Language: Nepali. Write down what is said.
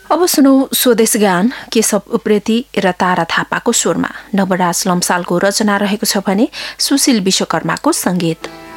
अब सुनौ स्वदेश गान केशव उप्रेती र तारा थापाको स्वरमा नवराज लम्सालको रचना रहेको छ भने सुशील विश्वकर्माको संगीत।